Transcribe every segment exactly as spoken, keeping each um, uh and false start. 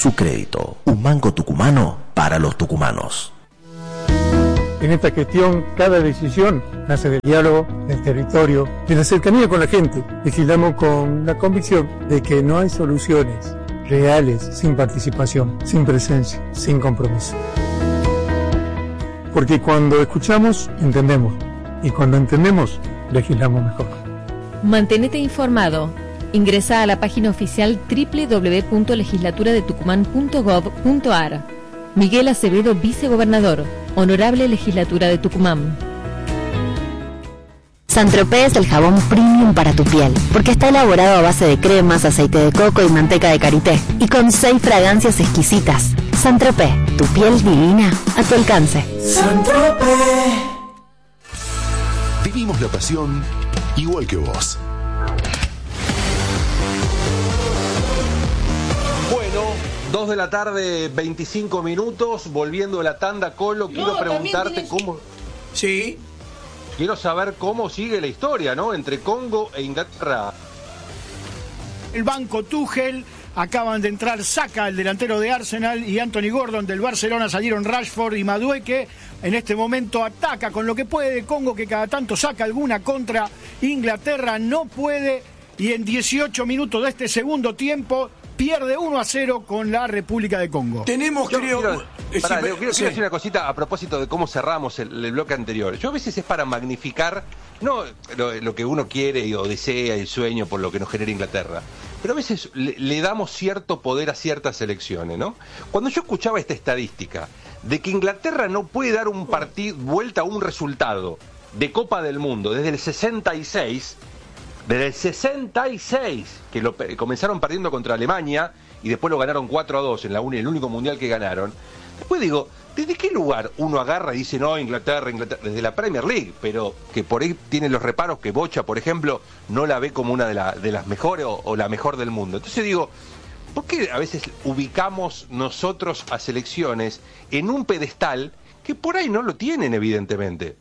su crédito. Un banco tucumano para los tucumanos. En esta gestión, cada decisión nace del diálogo, del territorio, de la cercanía con la gente. Legislamos con la convicción de que no hay soluciones reales sin participación, sin presencia, sin compromiso. Porque cuando escuchamos, entendemos. Y cuando entendemos, legislamos mejor. Mantenete informado. Ingresa a la página oficial doble u doble u doble u punto legislatura de tucumán punto gov punto ar. Miguel Acevedo, vicegobernador. Honorable Legislatura de Tucumán. Saint-Tropez es el jabón premium para tu piel, porque está elaborado a base de cremas, aceite de coco y manteca de karité, y con seis fragancias exquisitas. Saint-Tropez, tu piel divina a tu alcance. Saint-Tropez. Vivimos la pasión igual que vos. Bueno, dos de la tarde, veinticinco minutos, volviendo de la tanda, Colo, quiero no, preguntarte tienes... cómo... Sí. Quiero saber cómo sigue la historia, ¿no? Entre Congo e Inglaterra. El banco Tuchel, acaban de entrar Saka, el delantero de Arsenal, y Anthony Gordon del Barcelona, salieron Rashford y Madueke. En este momento ataca con lo que puede Congo, que cada tanto saca alguna contra Inglaterra, no puede, y en dieciocho minutos de este segundo tiempo pierde uno a cero con la República de Congo. Tenemos, Yo creo... Quiero, eh, pará, sí, Leo, quiero, sí. quiero decir una cosita a propósito de cómo cerramos el, el bloque anterior. Yo a veces es para magnificar, no lo, lo que uno quiere o desea, el sueño por lo que nos genera Inglaterra, pero a veces le, le damos cierto poder a ciertas selecciones, ¿no? Cuando yo escuchaba esta estadística de que Inglaterra no puede dar un partido, vuelta a un resultado de Copa del Mundo desde el sesenta y seis, desde el sesenta y seis, que lo comenzaron perdiendo contra Alemania y después lo ganaron cuatro a dos en la uni, el único mundial que ganaron. Después digo, ¿desde qué lugar uno agarra y dice, no, Inglaterra, Inglaterra? Desde la Premier League, pero que por ahí tiene los reparos que Bocha, por ejemplo, no la ve como una de, la, de las mejores o, o la mejor del mundo. Entonces digo, ¿por qué a veces ubicamos nosotros a selecciones en un pedestal que por ahí no lo tienen, evidentemente?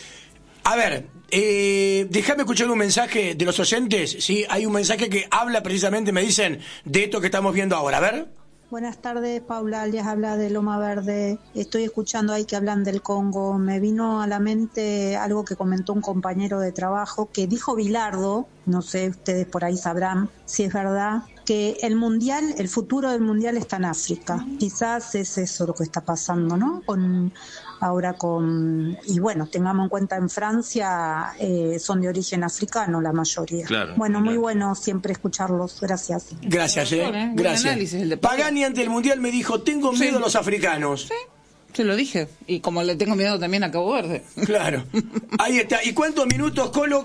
A ver, eh, déjame escuchar un mensaje de los oyentes. Sí, hay un mensaje que habla precisamente, me dicen, de esto que estamos viendo ahora. A ver. Buenas tardes, Paula Alias habla de Loma Verde. Estoy escuchando ahí que hablan del Congo. Me vino a la mente algo que comentó un compañero de trabajo, que dijo Bilardo, no sé, ustedes por ahí sabrán si es verdad, que el mundial, el futuro del mundial está en África. Quizás es eso lo que está pasando, ¿no? Con ahora con... Y bueno, tengamos en cuenta en Francia, eh, son de origen africano la mayoría. Claro, bueno, muy claro. Bueno siempre escucharlos. Gracias. Gracias, eh. Buen Gracias. análisis, el de Pagani ante el mundial me dijo, tengo miedo sí. a los africanos. Sí. Se lo dije. Y como le tengo miedo también a Cabo Verde. Claro. Ahí está. ¿Y cuántos minutos, Colo?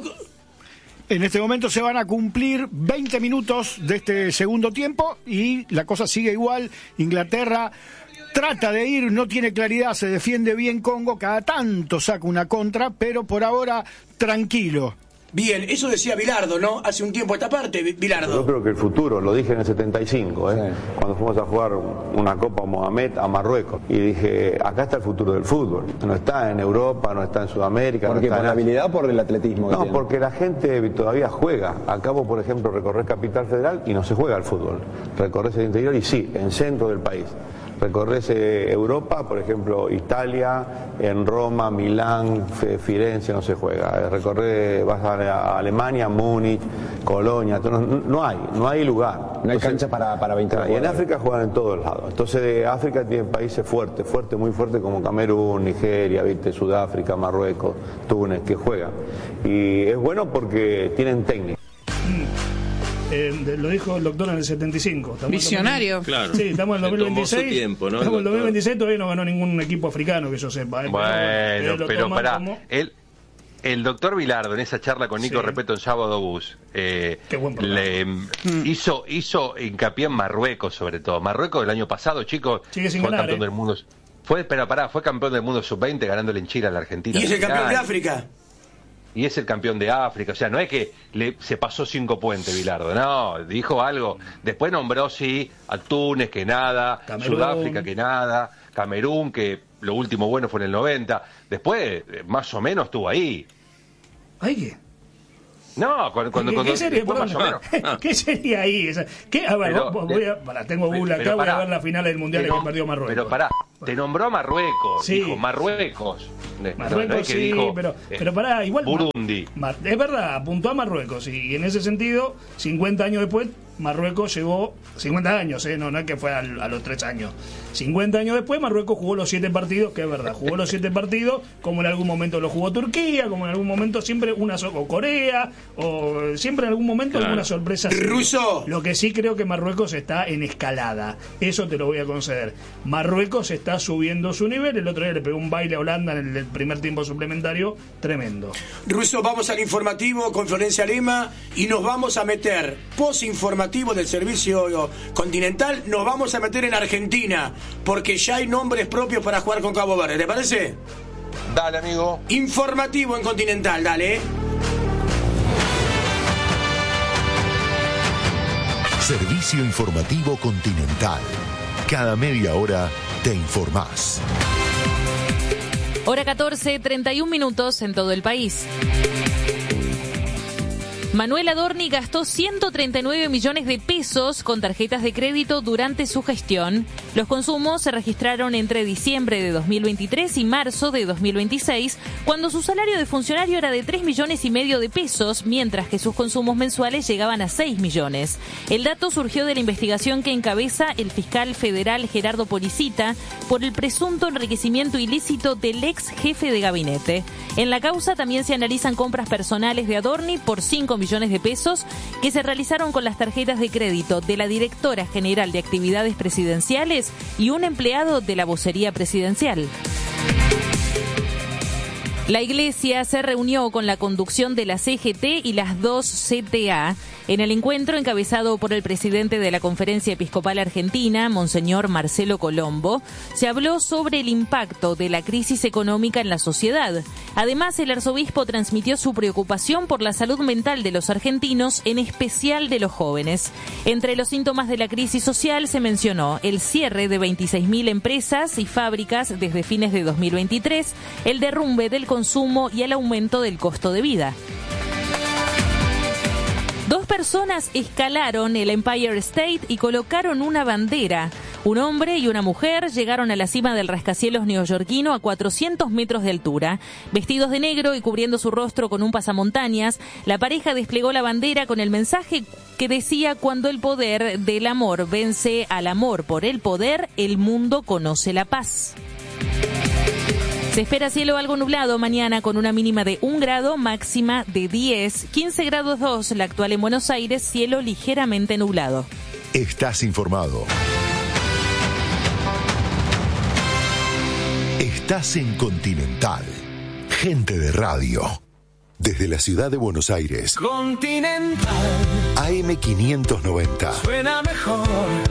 En este momento se van a cumplir veinte minutos de este segundo tiempo y la cosa sigue igual. Inglaterra trata de ir, no tiene claridad, se defiende bien Congo, cada tanto saca una contra, pero por ahora tranquilo. Bien, eso decía Bilardo, ¿no? Hace un tiempo esta parte, Bilardo. Yo creo que el futuro, lo dije en el setenta y cinco, ¿eh? Sí. Cuando fuimos a jugar una Copa Mohamed a Marruecos. Y dije, acá está el futuro del fútbol. No está en Europa, no está en Sudamérica. ¿Por no qué? está ¿Por en... la habilidad o por el atletismo? No, porque la gente todavía juega. Acabo, por ejemplo, recorrer Capital Federal y no se juega al fútbol. Recorres el interior y sí, en centro del país. Recorres eh, Europa, por ejemplo, Italia, en Roma, Milán, Firenze, no se juega. Recorres, vas a, a Alemania, Múnich, Colonia, no, no hay, no hay lugar. No hay Entonces, cancha para, para veinte Y en África juegan en todos lados. Entonces, África tiene países fuertes, fuertes, muy fuertes, como Camerún, Nigeria, ¿viste? Sudáfrica, Marruecos, Túnez, que juegan. Y es bueno porque tienen técnica. Eh, lo dijo el doctor en el setenta y cinco. Estamos Visionario. En claro. Sí, estamos en el dos mil veintiséis. Tiempo, ¿no? Estamos en el dos mil veintiséis, todavía no ganó ningún equipo africano que yo sepa. ¿eh? Bueno, pero, pero pará. Como... El, el doctor Bilardo, en esa charla con Nico sí. Repeto en Sábado Bus, eh, le mm. hizo, hizo hincapié en Marruecos, sobre todo. Marruecos el año pasado, chicos, Sigue sin fue ganar, campeón ¿eh? del mundo. Fue, pero pará, fue campeón del mundo sub veinte ganándole en Chile a la Argentina. Y es el campeón de África. Y es el campeón de África, o sea, no es que le, se pasó cinco puentes Bilardo, no, dijo algo. Después nombró, sí, a Túnez, que nada, Camerún. Sudáfrica, que nada, Camerún, que lo último bueno fue en el noventa. Después, más o menos, estuvo ahí. ¿Ay qué? No, cuando, cuando, ¿Qué, cuando ¿qué sería? después más o menos. ¿Qué sería ahí? Esa- ¿Qué? A ver, Pero, vos- voy a, para, tengo Google acá, pero voy a pará. ver la final del Mundial Pero- que perdió Marruecos. Pero pará, te nombró a Marruecos, Sí. dijo Marruecos. Marruecos No es que sí, dijo, pero, eh, pero pará, igual. Burundi. Mar- es verdad, apuntó a Marruecos y en ese sentido, cincuenta años después, Marruecos llegó, cincuenta años, ¿eh? no, no es que fue al- a los tres años. cincuenta años después, Marruecos jugó los siete partidos, que es verdad, jugó los siete partidos, como en algún momento lo jugó Turquía, como en algún momento siempre una so- o Corea, o siempre en algún momento Claro. alguna sorpresa. así. Ruso. Lo que sí creo que Marruecos está en escalada, eso te lo voy a conceder. Marruecos está subiendo su nivel, el otro día le pegó un baile a Holanda en el, el primer tiempo suplementario, tremendo. Russo, vamos al informativo con Florencia Lema y nos vamos a meter, posinformativo del servicio continental, nos vamos a meter en Argentina, porque ya hay nombres propios para jugar con Cabo Verde, ¿te parece? Dale, amigo. Informativo en Continental, dale. Servicio informativo Continental. Cada media hora te informás. Hora catorce, treinta y un minutos en todo el país. Manuel Adorni gastó ciento treinta y nueve millones de pesos con tarjetas de crédito durante su gestión. Los consumos se registraron entre diciembre de dos mil veintitrés y marzo de dos mil veintiséis, cuando su salario de funcionario era de tres millones y medio de pesos, mientras que sus consumos mensuales llegaban a seis millones. El dato surgió de la investigación que encabeza el fiscal federal Gerardo Policita por el presunto enriquecimiento ilícito del ex jefe de gabinete. En la causa también se analizan compras personales de Adorni por cinco millones de pesos que se realizaron con las tarjetas de crédito de la directora general de actividades presidenciales y un empleado de la vocería presidencial. La Iglesia se reunió con la conducción de la C G T y las dos C T A. En el encuentro encabezado por el presidente de la Conferencia Episcopal Argentina, Monseñor Marcelo Colombo, se habló sobre el impacto de la crisis económica en la sociedad. Además, el arzobispo transmitió su preocupación por la salud mental de los argentinos, en especial de los jóvenes. Entre los síntomas de la crisis social se mencionó el cierre de veintiséis mil empresas y fábricas desde fines de dos mil veintitrés, el derrumbe del consumo y el aumento del costo de vida. Dos personas escalaron el Empire State y colocaron una bandera. Un hombre y una mujer llegaron a la cima del rascacielos neoyorquino a cuatrocientos metros de altura. Vestidos de negro y cubriendo su rostro con un pasamontañas, la pareja desplegó la bandera con el mensaje que decía: cuando el poder del amor vence al amor por el poder, el mundo conoce la paz. Se espera cielo algo nublado mañana con una mínima de un grado, máxima de diez, quince grados dos, la actual en Buenos Aires, cielo ligeramente nublado. Estás informado. Estás en Continental. Gente de radio. Desde la ciudad de Buenos Aires. Continental. A M quinientos noventa. Suena mejor.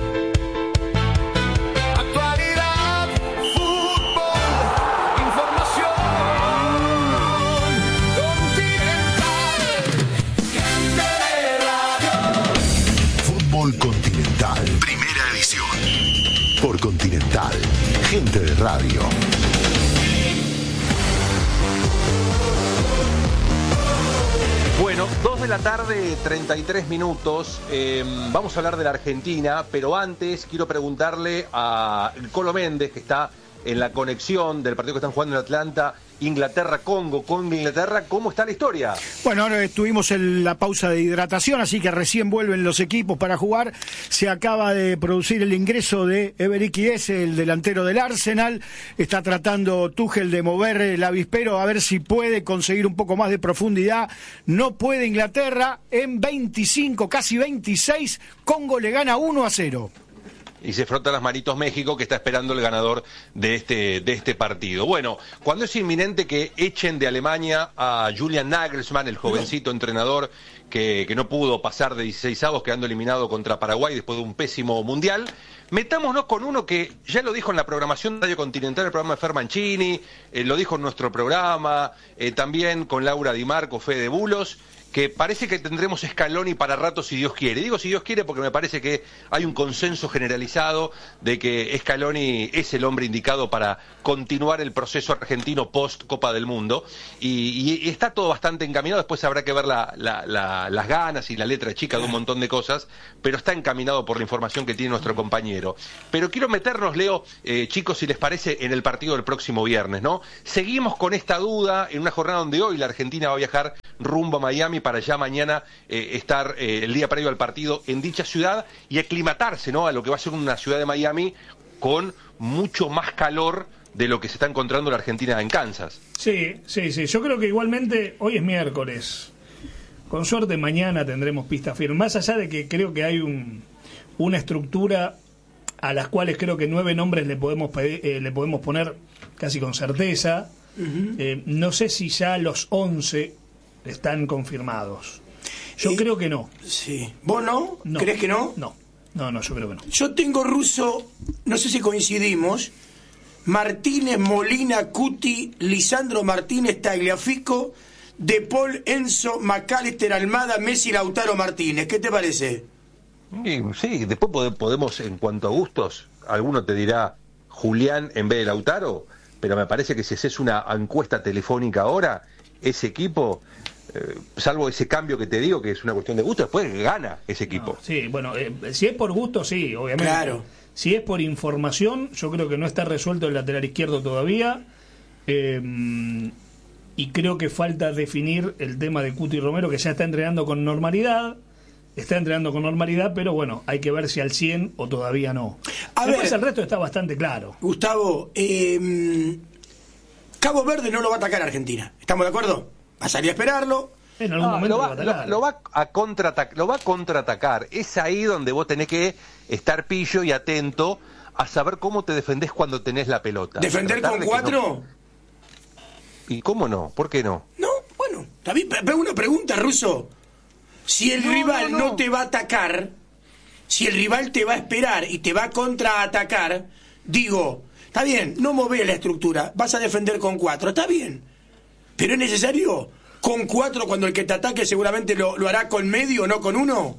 Actualidad, fútbol, información. Continental. Gente de radio. Fútbol Continental. Primera edición. Por Continental. Gente de radio. Bueno, dos de la tarde, treinta y tres minutos. Eh, vamos a hablar de la Argentina, pero antes quiero preguntarle a Colo Méndez, que está en la conexión del partido que están jugando en Atlanta, Inglaterra-Congo, Congo-Inglaterra, ¿cómo está la historia? Bueno, ahora estuvimos en la pausa de hidratación, así que recién vuelven los equipos para jugar. Se acaba de producir el ingreso de Emerick Eze, el delantero del Arsenal. Está tratando Tuchel de mover el avispero a ver si puede conseguir un poco más de profundidad. No puede Inglaterra. En veinticinco, casi veintiséis, Congo le gana uno a cero. Y se frota las manitos México, que está esperando el ganador de este, de este partido. Bueno, cuando es inminente que echen de Alemania a Julian Nagelsmann, el jovencito entrenador que, que no pudo pasar de dieciseisavos, quedando eliminado contra Paraguay después de un pésimo mundial, metámonos con uno que ya lo dijo en la programación de Radio Continental, el programa de Fer Mancini, eh, lo dijo en nuestro programa, eh, también con Laura Di Marco, Fede Bulos, que parece que tendremos Scaloni para rato si Dios quiere. Digo si Dios quiere porque me parece que hay un consenso generalizado de que Scaloni es el hombre indicado para continuar el proceso argentino post Copa del Mundo y, y está todo bastante encaminado. Después habrá que ver la, la, la, las ganas y la letra chica de un montón de cosas, pero está encaminado por la información que tiene nuestro compañero. Pero quiero meternos, Leo, eh, chicos, si les parece, en el partido del próximo viernes, ¿no? Seguimos con esta duda en una jornada donde hoy la Argentina va a viajar rumbo a Miami para ya mañana eh, estar eh, el día previo al partido en dicha ciudad y aclimatarse, ¿no?, a lo que va a ser una ciudad de Miami con mucho más calor de lo que se está encontrando la Argentina en Kansas. Sí, sí, sí. Yo creo que igualmente hoy es miércoles. Con suerte mañana tendremos pista firme. Más allá de que creo que hay un, una estructura a las cuales creo que nueve nombres le podemos pedir, eh, le podemos poner casi con certeza. Uh-huh. Eh, no sé si ya los once están confirmados. Yo eh, creo que no. Sí. ¿Vos no? no? ¿Crees que no? No. No, no, yo creo que no. Yo tengo Russo, no sé si coincidimos, Martínez, Molina, Cuti, Lisandro Martínez, Tagliafico, De Paul, Enzo, McAllister, Almada, Messi, Lautaro Martínez. ¿Qué te parece? Sí, sí, después podemos, en cuanto a gustos, alguno te dirá Julián en vez de Lautaro, pero me parece que si haces una encuesta telefónica ahora, ese equipo, eh, salvo ese cambio que te digo, que es una cuestión de gusto, después gana ese equipo. No, sí, bueno, eh, si es por gusto, sí, obviamente. Claro. Si es por información, yo creo que no está resuelto el lateral izquierdo todavía, eh, y creo que falta definir el tema de Cuti Romero, que ya está entrenando con normalidad, está entrenando con normalidad, pero bueno, hay que ver si al cien o todavía no. A Después ver, el resto está bastante claro. Gustavo, eh... Cabo Verde no lo va a atacar a Argentina. ¿Estamos de acuerdo? Va a salir a esperarlo. En algún no, momento lo, va, lo, va a lo, lo, va a contraatacar, lo va a contraatacar. Es ahí donde vos tenés que estar pillo y atento a saber cómo te defendés cuando tenés la pelota. ¿Defender con cuatro? No... ¿Y cómo no? ¿Por qué no? No, bueno, también pero una pregunta, Russo. Si el no, rival no, no. no te va a atacar, si el rival te va a esperar y te va a contraatacar, digo... Está bien, no movés la estructura, vas a defender con cuatro, está bien. Pero es necesario con cuatro cuando el que te ataque seguramente lo, lo hará con medio, no con uno.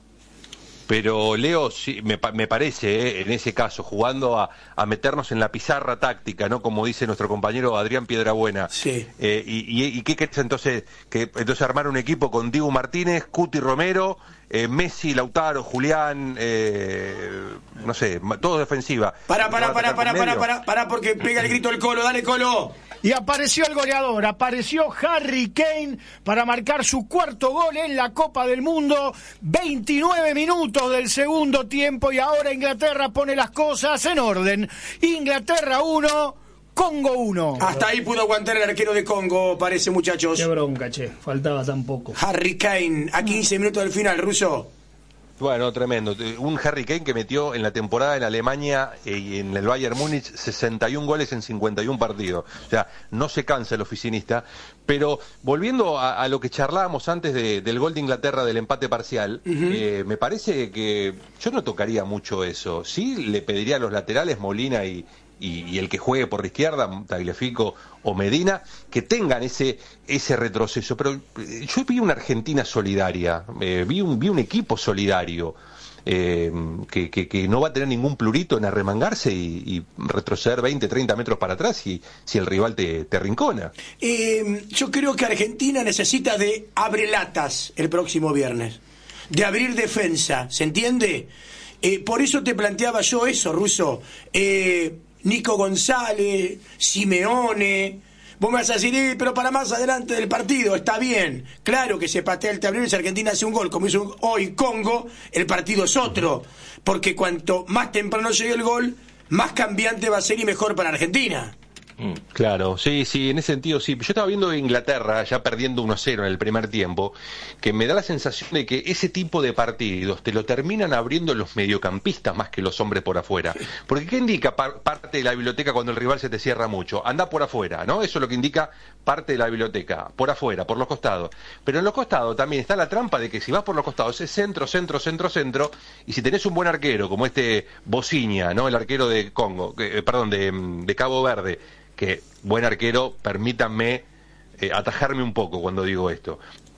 Pero Leo, sí, me, me parece, eh, en ese caso, jugando a, a meternos en la pizarra táctica, ¿no? Como dice nuestro compañero Adrián Piedrabuena. Sí. Eh, y, y, ¿Y qué querés entonces? Que entonces armar un equipo con Dibu Martínez, Cuti Romero, eh, Messi, Lautaro, Julián, eh, no sé, todo defensiva. Para, para, para, para, para, para, para, porque pega el grito el Colo, dale Colo. Y apareció el goleador, apareció Harry Kane para marcar su cuarto gol en la Copa del Mundo. veintinueve minutos del segundo tiempo y ahora Inglaterra pone las cosas en orden. Inglaterra uno, Congo uno. Hasta ahí pudo aguantar el arquero de Congo, parece, muchachos. Qué bronca, che, faltaba tan poco. Harry Kane, a quince minutos del final, Russo. Bueno, tremendo. Un Harry Kane que metió en la temporada en Alemania y en el Bayern Múnich sesenta y un goles en cincuenta y un partidos. O sea, no se cansa el oficinista. Pero volviendo a, a lo que charlábamos antes de, del gol de Inglaterra, del empate parcial, uh-huh. eh, me parece que yo no tocaría mucho eso. Sí le pediría a los laterales, Molina y... Y, y el que juegue por la izquierda, Tagliafico o Medina, que tengan ese ese retroceso. Pero yo vi una Argentina solidaria, eh, vi un vi un equipo solidario, eh, que, que, que no va a tener ningún plurito en arremangarse y, y retroceder veinte, treinta metros para atrás si, si el rival te, te arrincona. Eh, yo creo que Argentina necesita de abrelatas el próximo viernes, de abrir defensa, ¿se entiende? Eh, por eso te planteaba yo eso, Russo. Eh... Nico González, Simeone. Vos me vas a decir, eh, pero para más adelante del partido, está bien. Claro que se patea el tablero y si Argentina hace un gol, como hizo hoy Congo, el partido es otro. Porque cuanto más temprano llegue el gol, más cambiante va a ser y mejor para Argentina. Claro, sí, sí, en ese sentido sí. Yo estaba viendo Inglaterra ya perdiendo uno a cero en el primer tiempo, que me da la sensación de que ese tipo de partidos te lo terminan abriendo los mediocampistas más que los hombres por afuera. Porque ¿qué indica par- parte de la biblioteca cuando el rival se te cierra mucho? Anda por afuera, ¿no? Eso es lo que indica parte de la biblioteca, por afuera, por los costados. Pero en los costados también está la trampa de que si vas por los costados es centro, centro, centro, centro, y si tenés un buen arquero, como este Bociña, ¿no? El arquero de Congo, que, eh, perdón, de, de Cabo Verde, que buen arquero, permítanme eh, atajarme un poco cuando digo esto.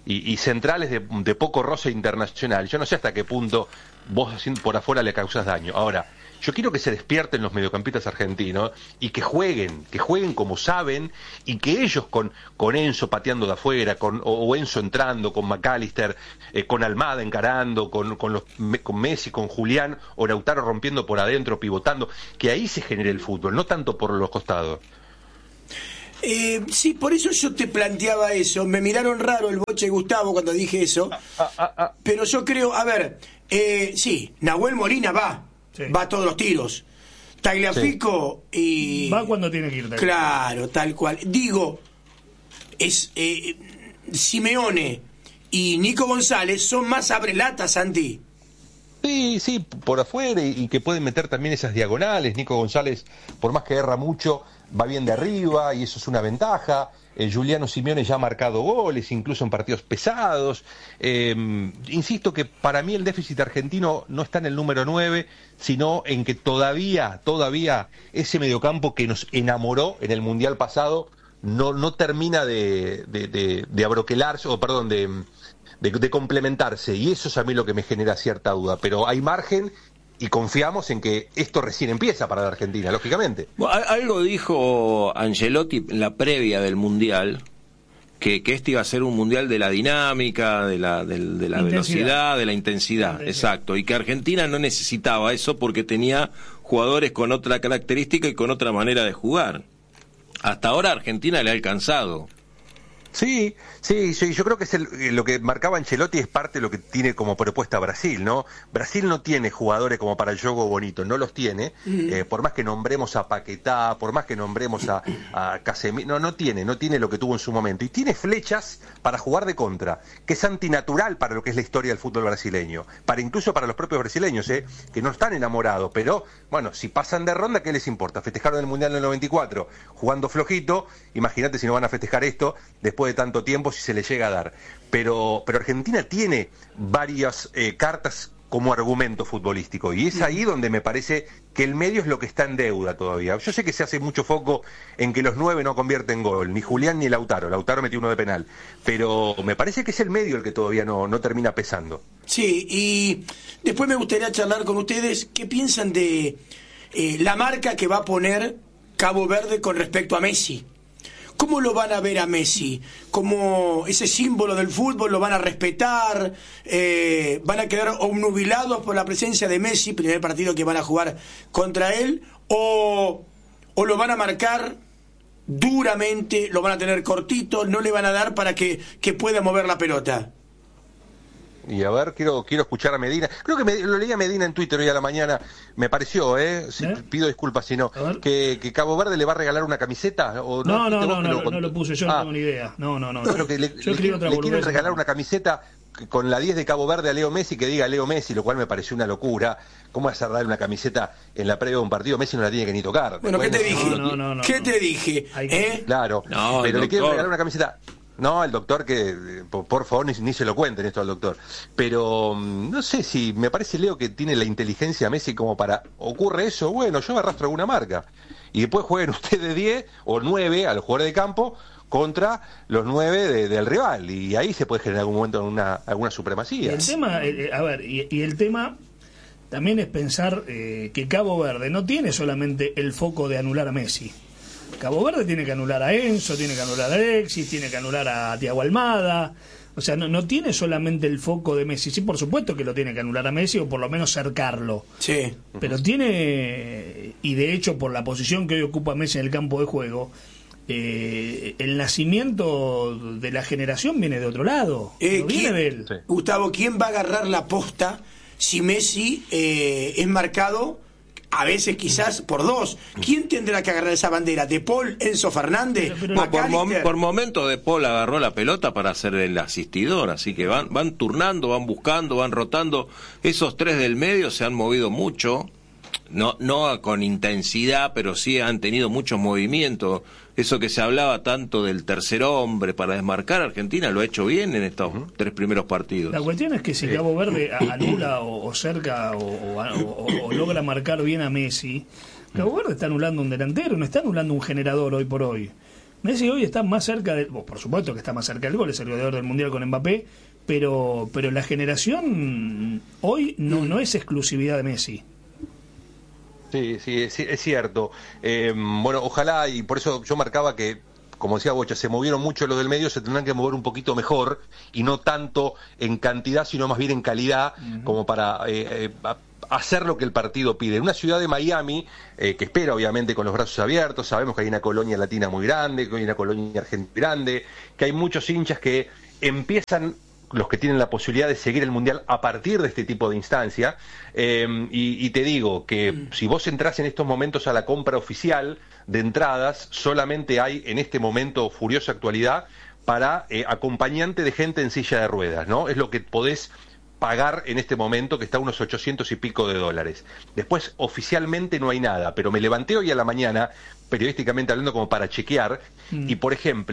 y, y centrales de, de poco roce internacional. Yo no sé hasta qué punto vos por afuera le causas daño. Ahora, yo quiero que se despierten los mediocampistas argentinos y que jueguen, que jueguen como saben, y que ellos con, con Enzo pateando de afuera, con, o, o Enzo entrando, con McAllister, eh, con Almada encarando, con, con, los, con Messi, con Julián, o Lautaro rompiendo por adentro, pivotando, que ahí se genere el fútbol, no tanto por los costados. Eh, sí, por eso yo te planteaba eso. Me miraron raro el Boche y Gustavo cuando dije eso. Ah, ah, ah. Pero yo creo, a ver, eh, sí, Nahuel Molina va. Sí. Va a todos los tiros. Tagliafico sí. y... Va cuando tiene que ir. También. Claro, tal cual. Digo, es eh, Simeone y Nico González son más abrelatas, Santi. Sí, sí, por afuera, y, y que pueden meter también esas diagonales. Nico González, por más que erra mucho, va bien de arriba y eso es una ventaja. Eh, Giuliano Simeone ya ha marcado goles, incluso en partidos pesados. Eh, insisto que para mí el déficit argentino no está en el número nueve, sino en que todavía, todavía ese mediocampo que nos enamoró en el Mundial pasado no, no termina de, de, de, de abroquelarse, o perdón, de, de, de complementarse. Y eso es a mí lo que me genera cierta duda. Pero hay margen y confiamos en que esto recién empieza para la Argentina, lógicamente. Algo dijo Ancelotti en la previa del Mundial, que, que este iba a ser un Mundial de la dinámica, de la, de, de la velocidad, de la intensidad, exacto, y que Argentina no necesitaba eso porque tenía jugadores con otra característica y con otra manera de jugar. Hasta ahora Argentina le ha alcanzado. Sí, sí, sí, yo creo que es el, lo que marcaba Ancelotti es parte de lo que tiene como propuesta Brasil, ¿no? Brasil no tiene jugadores como para el juego bonito, no los tiene, uh-huh. eh, por más que nombremos a Paquetá, por más que nombremos a, a Casemiro, no, no tiene, no tiene lo que tuvo en su momento, y tiene flechas para jugar de contra, que es antinatural para lo que es la historia del fútbol brasileño, para incluso para los propios brasileños, ¿eh? Que no están enamorados, pero bueno, si pasan de ronda, ¿qué les importa? Festejaron el Mundial en el noventa y cuatro, jugando flojito, imagínate si no van a festejar esto después de tanto tiempo, si se le llega a dar. Pero, pero Argentina tiene varias eh, cartas como argumento futbolístico, y es ahí donde me parece que el medio es lo que está en deuda todavía. Yo sé que se hace mucho foco en que los nueve no convierten gol, ni Julián ni Lautaro. Lautaro metió uno de penal, pero me parece que es el medio el que todavía no, no termina pesando. Sí, y después me gustaría charlar con ustedes qué piensan de eh, la marca que va a poner Cabo Verde con respecto a Messi. ¿Cómo lo van a ver a Messi? ¿Como ese símbolo del fútbol lo van a respetar? Eh, ¿Van a quedar obnubilados por la presencia de Messi, primer partido que van a jugar contra él? ¿O, o lo van a marcar duramente, lo van a tener cortito, no le van a dar para que, que pueda mover la pelota? Y a ver, quiero quiero escuchar a Medina. Creo que me, lo leí a Medina en Twitter hoy a la mañana. Me pareció, ¿eh? Si, ¿Eh? Pido disculpas si no. Que, que Cabo Verde le va a regalar una camiseta. ¿O no, no, no, no, no, lo, no lo puse, yo ah. no tengo ni idea. No, no, no. no. no que le, yo le, otra le quieren regalar una camiseta con la diez de Cabo Verde a Leo Messi, que diga Leo Messi, lo cual me pareció una locura. ¿Cómo vas a darle una camiseta en la previa de un partido? Messi no la tiene que ni tocar. Bueno, Después, ¿qué te dije? No, no, no, ¿Qué no. te dije? ¿Eh? Claro, no, pero le quieren regalar una camiseta. No, el doctor que, por, por favor, ni, ni se lo cuenten esto al doctor. Pero no sé si, me parece, Leo, que tiene la inteligencia Messi como para, ocurre eso, bueno, yo me arrastro alguna marca. Y después jueguen ustedes diez o nueve a los jugadores de campo contra los nueve de, del rival. Y ahí se puede generar en algún momento una, alguna supremacía. Y el tema, eh, a ver, y, y el tema también es pensar eh, que Cabo Verde no tiene solamente el foco de anular a Messi. Cabo Verde tiene que anular a Enzo, tiene que anular a Alexis, tiene que anular a Thiago Almada. O sea, no, no tiene solamente el foco de Messi. Sí, por supuesto que lo tiene que anular a Messi o por lo menos cercarlo. Sí. Pero tiene, y de hecho por la posición que hoy ocupa Messi en el campo de juego, eh, el nacimiento de la generación viene de otro lado. Eh, no viene de él. Sí. Gustavo, ¿quién va a agarrar la posta si Messi eh, es marcado? A veces quizás por dos. ¿Quién tendrá que agarrar esa bandera? ¿De Paul, Enzo Fernández? Pero, pero no, por, mom por momento De Paul agarró la pelota para ser el asistidor, así que van, van turnando, van buscando, van rotando. Esos tres del medio se han movido mucho, no, no con intensidad, pero sí han tenido muchos movimientos. Eso que se hablaba tanto del tercer hombre para desmarcar, Argentina lo ha hecho bien en estos uh-huh. tres primeros partidos. La cuestión es que si Cabo Verde anula o, o cerca o, o, o, o logra marcar bien a Messi, Cabo Verde está anulando un delantero, no está anulando un generador hoy por hoy. Messi hoy está más cerca del... Bueno, por supuesto que está más cerca del gol, es el goleador del Mundial con Mbappé, pero pero la generación hoy no, no es exclusividad de Messi. Sí, sí, es, es cierto. Eh, bueno, ojalá, y por eso yo marcaba que, como decía Bocha, se movieron mucho los del medio, se tendrán que mover un poquito mejor, y no tanto en cantidad, sino más bien en calidad, uh-huh. como para eh, eh, hacer lo que el partido pide. En una ciudad de Miami, eh, que espera obviamente con los brazos abiertos, sabemos que hay una colonia latina muy grande, que hay una colonia argentina grande, que hay muchos hinchas que empiezan, los que tienen la posibilidad de seguir el Mundial a partir de este tipo de instancia, eh, y, y te digo que mm. si vos entrás en estos momentos a la compra oficial de entradas, solamente hay en este momento furiosa actualidad para eh, acompañante de gente en silla de ruedas, ¿no? Es lo que podés pagar en este momento, que está a unos ochocientos y pico de dólares. Después, oficialmente no hay nada, pero me levanté hoy a la mañana, periodísticamente hablando, como para chequear, mm. y por ejemplo,